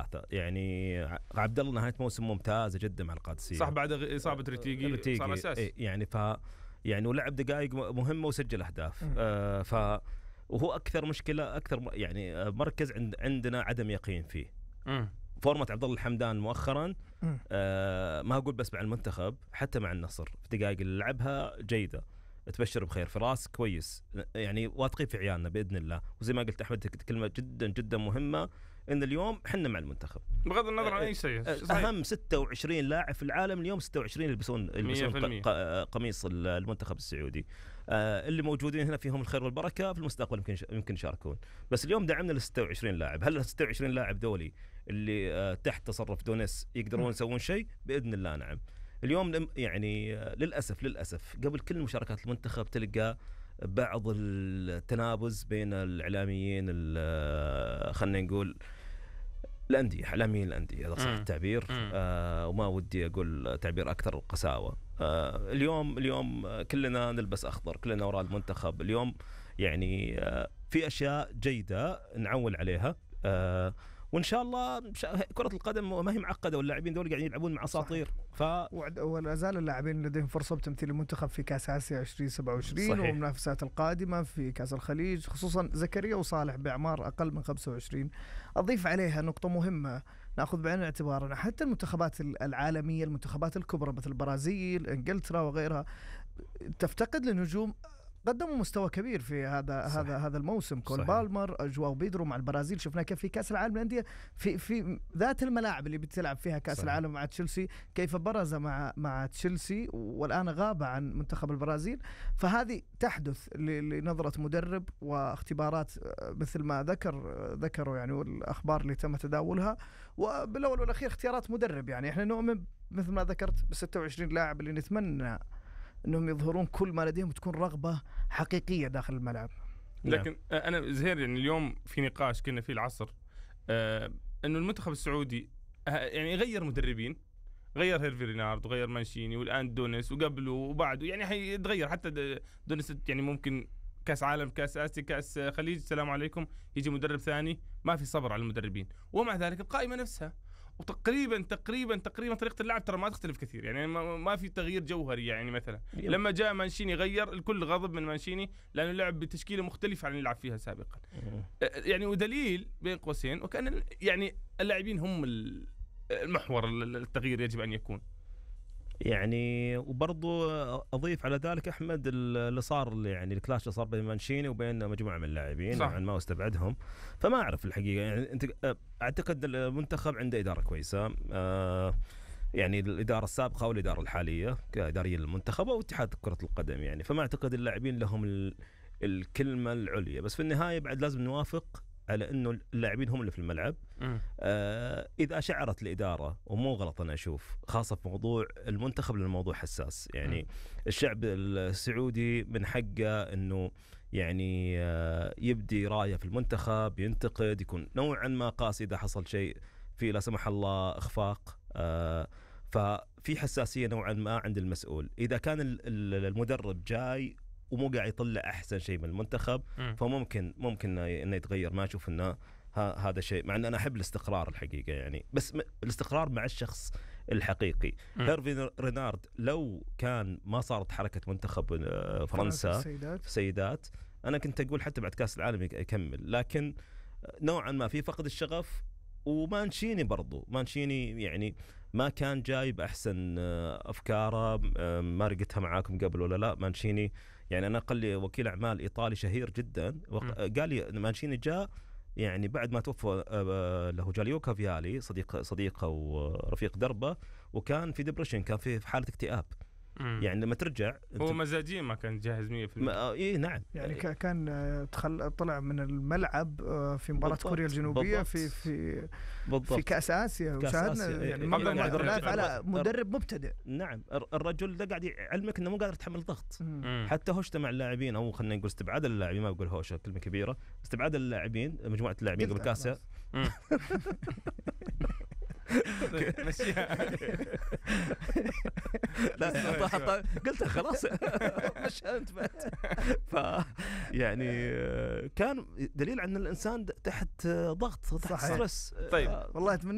صراحه. يعني عبد الله نهايه موسم ممتازه جدا مع القادسيه، صح، بعد اصابه رتيجي صار اساسي يعني يعني ولعب دقائق مهمه وسجل اهداف. وهو اكثر مشكله، اكثر يعني مركز عندنا عدم يقين فيه. فورمة عبد الله الحمدان مؤخرا ما أقول بس مع المنتخب، حتى مع النصر في دقائق اللي لعبها جيدة، تبشر بخير، في راس كويس، يعني واثقين في عيالنا بإذن الله. وزي ما قلت أحمد كلمة جدا جدا مهمة، إن اليوم حنا مع المنتخب بغض النظر عن أي شيء. أهم 26 لاعب في العالم اليوم 26 يلبسون قميص المنتخب السعودي. اللي موجودين هنا فيهم الخير والبركة، في المستقبل يمكن يشاركون. بس اليوم دعمنا ل 26 لاعب. هل 26 لاعب دولي اللي تحت تصرف دونيس يقدرون يسوون شيء؟ بإذن الله نعم. اليوم يعني للأسف قبل كل مشاركات المنتخب تلقى بعض التنابز بين الإعلاميين، خلنا نقول الأندية، إعلاميين الأندية إذا صح التعبير. وما ودي أقول تعبير أكثر قساوة. اليوم كلنا نلبس أخضر، كلنا وراء المنتخب. اليوم يعني في أشياء جيدة نعول عليها، وإن شاء الله كرة القدم ما هي معقدة، واللاعبين دول قاعدين يلعبون مع أساطير. ولا زال اللاعبين لديهم فرصة بتمثيل المنتخب في كأس آسيا 2027 والمنافسات القادمة في كأس الخليج، خصوصا زكريا وصالح بأعمار أقل من 25. أضيف عليها نقطة مهمة نأخذ بعين الاعتبار، حتى المنتخبات العالمية، المنتخبات الكبرى مثل البرازيل، إنجلترا وغيرها، تفتقد لنجوم قدموا مستوى كبير في هذا الموسم. كول بالمر، جواو بيدرو مع البرازيل، شفنا كيف في كأس العالم للأندية في ذات الملاعب اللي بتلعب فيها كأس العالم مع تشيلسي، كيف برز مع تشيلسي والآن غاب عن منتخب البرازيل. فهذه تحدث لنظرة مدرب واختبارات مثل ما ذكروا يعني، والأخبار اللي تم تداولها، وبالأول والأخير اختيارات مدرب. يعني احنا نؤمن مثل ما ذكرت ب26 لاعب اللي نتمنى انهم يظهرون كل ما لديهم، تكون رغبة حقيقية داخل الملعب. لكن انا زهير يعني اليوم في نقاش كنا فيه العصر، انه المنتخب السعودي يعني غير مدربين، غير هيرفي رينارد وغير مانشيني والان دونيس وقبله وبعده، يعني حيتغير حتى دونيس. يعني ممكن كاس عالم، كاس آسيا، كاس خليج، السلام عليكم، يجي مدرب ثاني. ما في صبر على المدربين، ومع ذلك القائمة نفسها وتقريبا طريقة اللعب ترى ما تختلف كثير. يعني ما في تغيير جوهري. يعني مثلا لما جاء مانشيني غير، الكل غضب من مانشيني لأنه لعب بتشكيلة مختلفة عن اللي لعب فيها سابقا. يعني ودليل بين قوسين، وكان يعني اللاعبين هم المحور التغيير يجب أن يكون. يعني وبرضو أضيف على ذلك أحمد اللي صار، يعني الكلاش اللي صار بين مانشيني وبين مجموعة من اللاعبين عن ما استبعدهم. فما أعرف الحقيقة، يعني أنت أعتقد المنتخب عنده إدارة كويسة، يعني الإدارة السابقة والإدارة الحالية كإداريين المنتخب واتحاد كرة القدم. يعني فما أعتقد اللاعبين لهم الكلمة العليا، بس في النهاية بعد لازم نوافق على أنه اللاعبين هم اللي في الملعب. إذا شعرت الإدارة، ومو غلط أنا أشوف، خاصة في موضوع المنتخب لأنه موضوع حساس. يعني الشعب السعودي من حقه أنه يعني يبدي راية في المنتخب، ينتقد، يكون نوعا ما قاسي إذا حصل شيء في لا سمح الله إخفاق. ففي حساسية نوعا ما عند المسؤول. إذا كان المدرب جاي ومو قاعد يطلع أحسن شيء من المنتخب، فممكن إنه يتغير. ما أشوف إنه هذا شيء، مع أن أنا أحب الاستقرار الحقيقة، يعني بس الاستقرار مع الشخص الحقيقي. هيرفي رينارد لو كان ما صارت حركة منتخب فرنسا سيدات، أنا كنت أقول حتى بعد كأس العالم يكمل. لكن نوعا ما في فقد الشغف. ومانشيني برضو، مانشيني يعني ما كان جايب أحسن أفكاره. ما رقتها معاكم قبل ولا لا؟ مانشيني يعني أنا قال لي وكيل أعمال إيطالي شهير جدا، قال لي مانشيني جاء يعني بعد ما توفى له جاليوكا فيالي، صديقه ورفيق دربه، وكان في ديبريشن، كان في حالة اكتئاب. يعني لما ترجع هو مزاجيا ما كان جاهز 100%. إيه نعم. يعني كان طلع من الملعب في مباراة كوريا الجنوبية في كأس آسيا، وشاهدنا يعني على مدرب مبتدئ. نعم، الرجل ده قاعد يعلمك انه مو قادر يتحمل ضغط. حتى هوشته مع اللاعبين، او خلينا نقول استبعاد اللاعبين، ما بقول هوشه كلمة كبيرة، استبعاد اللاعبين، مجموعة اللاعبين قبل كأس. لا قلت خلاص مش أنت يعني كان دليل عن الإنسان تحت ضغط، تحت ستريس. طيب والله